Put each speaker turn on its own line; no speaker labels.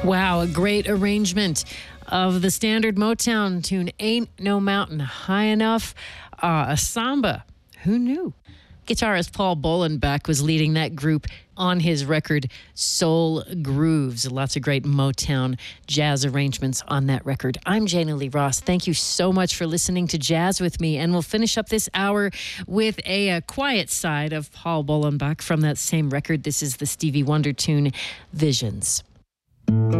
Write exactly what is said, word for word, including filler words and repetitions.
Wow, a great arrangement of the standard Motown tune, Ain't No Mountain High Enough. Uh, a samba. Who knew? Guitarist Paul Bolenbach was leading that group on his record, Soul Grooves. Lots of great Motown jazz arrangements on that record. I'm Jana Lee Ross. Thank you so much for listening to Jazz with me. And we'll finish up this hour with a, a quiet side of Paul Bolenbach from that same record. This is the Stevie Wonder tune, Visions.